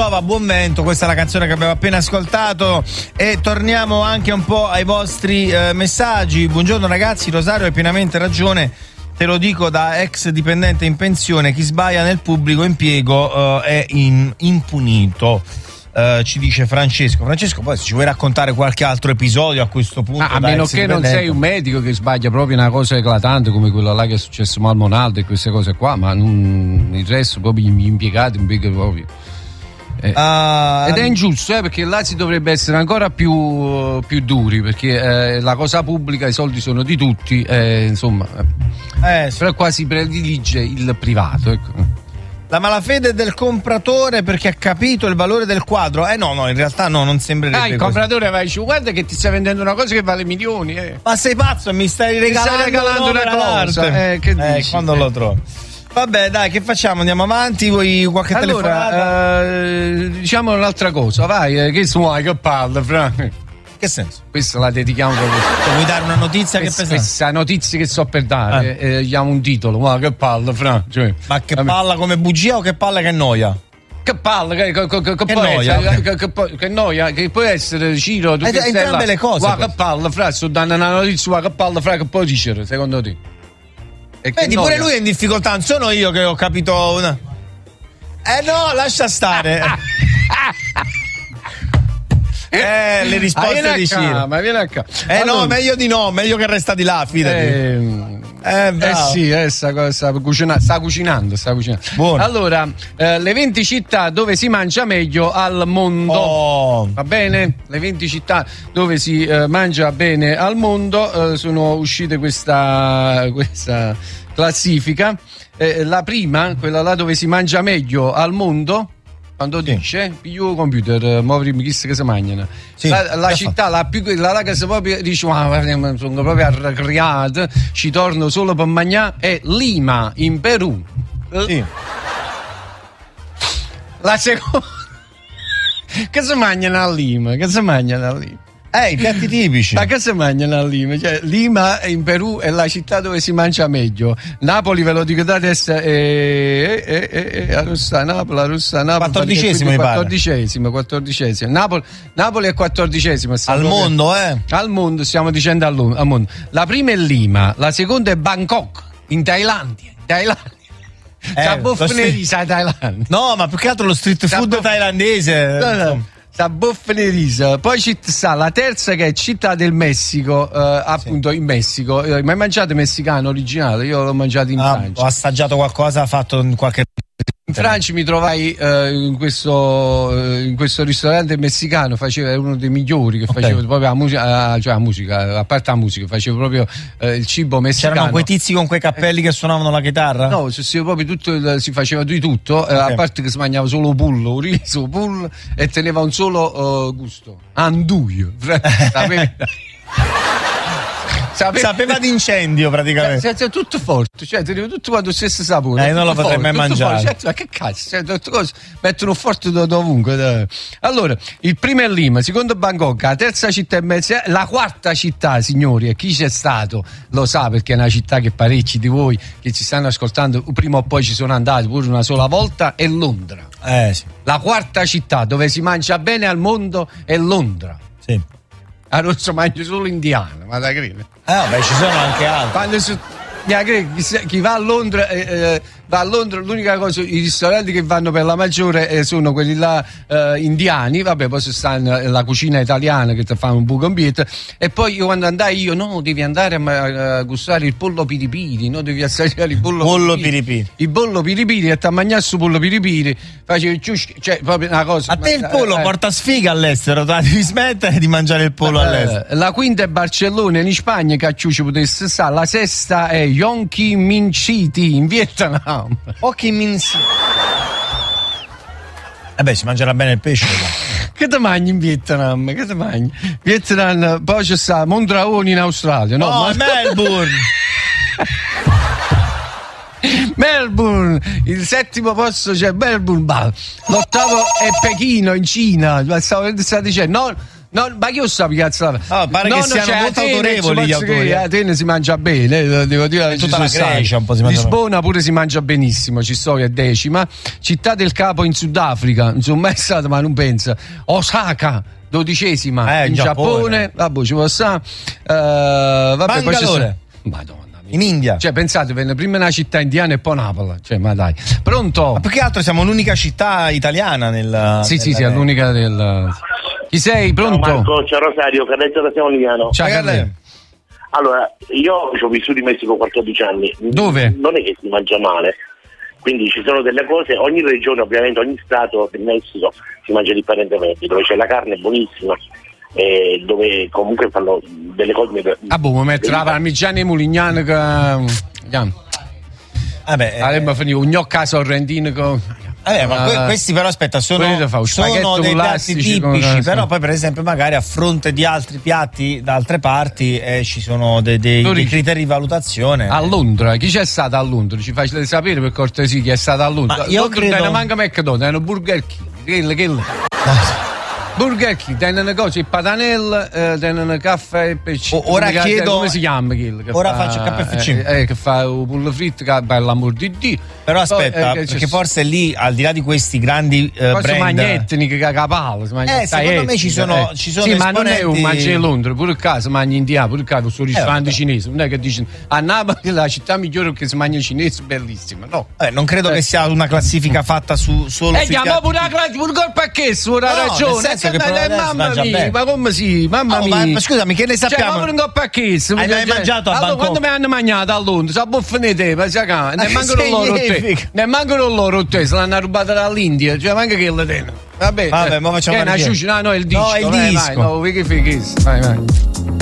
piova, buon vento, questa è la canzone che abbiamo appena ascoltato e torniamo anche un po' ai vostri messaggi. Buongiorno ragazzi, Rosario hai pienamente ragione, te lo dico da ex dipendente in pensione, chi sbaglia nel pubblico impiego è impunito. Ci dice Francesco, poi se ci vuoi raccontare qualche altro episodio a questo punto, a meno che non sei un medico che sbaglia proprio una cosa eclatante come quella là che è successo a Malmonaldo e queste cose qua, ma il resto proprio gli impiegati proprio ed è ingiusto, perché là si dovrebbe essere ancora più duri, perché la cosa pubblica, i soldi sono di tutti, insomma sì. Però qua si predilige il privato, ecco. La malafede del compratore perché ha capito il valore del quadro. No, in realtà no, non sembrerebbe il compratore va e dice: guarda che ti stai vendendo una cosa che vale milioni. Ma sei pazzo, mi stai regalando una cosa. Che dici? Quando lo trovo. Vabbè, dai, che facciamo? Andiamo avanti? Vuoi qualche telefonata? Diciamo un'altra cosa, vai, che suoi, che parla, Frank. Che senso? Questa la dedichiamo proprio. Vuoi dare una notizia questa notizia che sto per dare, diamo un titolo, ma che palla, Fra. Cioè, ma che palla come bugia o che palla che noia? Che palla, che noia, che noia, che può essere Ciro, entrambe le cose. Ma che palla, Fra, sto dando una notizia, che palla, Fra, che può dicere, secondo te? Vedi, pure lui è in difficoltà, non sono io che ho capito una... no, lascia stare. Le risposte di Ciro. Ma viene a casa. Allora, no, meglio di no, meglio che resta di là, fidati. Sì, sta cucinando. Buono. Allora, le 20 città dove si mangia meglio al mondo. Va bene? Le 20 città dove si mangia bene al mondo, sono uscite questa classifica. La prima, quella là dove si mangia meglio al mondo, quando dice più computer, muovermi chissà che si mangiano. Sì, la città la più la che si proprio dice sono proprio arrabbiato, ci torno solo per mangiare, è Lima in Perù. Sì. La seconda che si mangiano a Lima? I piatti tipici. Ma che si mangiano a Lima? Cioè, Lima in Perù è la città dove si mangia meglio. Napoli, ve lo dico da adesso, la Russa, Napoli. 14esimo, mi pare. 14esimo. Napoli è 14esimo. Al mondo, Al mondo, stiamo dicendo al mondo. La prima è Lima, la seconda è Bangkok, in Thailandia. C'ha buffonerisa Thailandia. No, ma più che altro lo street food thailandese. No. Sta buffonerisa. Poi ci sta la terza che è Città del Messico, appunto in Messico. Mai mangiato messicano originale? Io l'ho mangiato in Francia. Ho assaggiato qualcosa fatto in qualche... In Francia mi trovai in questo ristorante messicano, era uno dei migliori che faceva proprio la musica, a parte la musica, faceva proprio il cibo messicano. C'erano quei tizi con quei cappelli che suonavano la chitarra? No, proprio si faceva di tutto, a parte che si mangiava solo pollo, riso, e teneva un solo gusto, anduio. Sapeva di incendio praticamente. Tutto forte, cioè teneva tutto quanto stesso sapore. Non lo potrei mai mangiare. Che cazzo, cose mettono forte dovunque. Allora, il primo è Lima, il secondo è Bangkok, la terza città è mezza, la quarta città, signori, e chi c'è stato lo sa, perché è una città che parecchi di voi che ci stanno ascoltando prima o poi ci sono andati pure una sola volta, è Londra. Sì. La quarta città dove si mangia bene al mondo è Londra. Sì. A Rosso mangio solo indiano, ma da credere. Ci sono anche altri. Chi va a Londra, l'unica cosa, i ristoranti che vanno per la maggiore sono quelli là indiani, vabbè, poi sta la cucina italiana che ti fa un buco ambiente, e poi io quando andai devi andare a gustare il pollo piripiri, no, devi assaggiare il pollo piripiri. Il pollo piripiri, e ti mangiare su pollo piripiri, facevi cioè proprio una cosa. A te il pollo porta sfiga all'estero, devi smettere di mangiare il pollo all'estero. La quinta è Barcellona in Spagna, che a Ciuci potesse stare, la sesta è Ho Chi Minh City in Vietnam. Ho Chi Minh City. Si mangerà bene il pesce. Che ti mangi in Vietnam? Vietnam, poi c'è sta Mondragone in Australia. No, Melbourne. Melbourne, il settimo posto c'è Melbourne, l'ottavo è Pechino in Cina. Stavo dicendo, No, ma io so cazzo. Pare che siano molto autorevoli gli autori. A Atene si mangia bene, devo dire. Tutta la Grecia un po' si mangia. Lisbona pure si mangia benissimo, ci sto che è 10ª. Città del Capo in Sudafrica, non sono mai stato, ma non penso. Osaka 12ª in Giappone. Vabbè, ci può stare. Vabbè, poi c'è. Madonna. In India. Cioè, pensate, venne prima una città indiana e poi Napoli. Cioè, ma dai. Pronto? Ma più che altro siamo l'unica città italiana nel. Sì, è l'unica del. Chi sei? Pronto? Ciao Marco, ciao Rosario, Carletto da Simonino. Ciao Carletto. Allora, io ci ho vissuto in Messico 14 anni. Dove? Non è che si mangia male. Quindi ci sono delle cose, ogni regione, ovviamente, ogni stato del Messico si mangia differentemente, dove c'è la carne buonissima. Dove comunque fanno delle cose. Ma mettere la parmigiana e mulignano che. Avremmo finito un gnocca sorrentino con. Ma questi però aspetta sono dei piatti tipici, però poi per esempio magari a fronte di altri piatti da altre parti ci sono dei criteri di valutazione. A Londra, chi c'è stato a Londra? Ci facete sapere per cortesia chi è stato a Londra? Ma io credo non manca McDonald's, è un Burger King. Burger King, tenne una cosa, il patanel, tenne un caffè e ora chiedo come si chiama quello? Ora faccio KFC. Che fa un pollo fritto, che per l'amor di Dio. Però aspetta, perché forse lì, al di là di questi grandi brand, magnettini che capalo, secondo me ci sono sì, ma non è un mangiare in Londra, pure a casa mangi indiano, pure a casa sul ristorante cinese, non è che dicono a Napoli è la città migliore che si mangia cinese, bellissima, no? Non credo che sia una classifica fatta solo su andiamo pure la classifica, pure col pacchetto, ora ragione. Mamma mia, ma come sì? Mamma mia. Ma scusami, che ne sappiamo? Cioè, ma non pacchetto. Hai mai mangiato a Bangkok? Quando mi hanno mangiato a Londra, sa buffone te, ne mancano loro te. Ne mancano loro te, se l'hanno rubata dall'India, cioè manca che le tenne. Vabbè, ma facciamo una ciuccia, no, è il disco. No, è il disco. No, che fighissimo. Vai.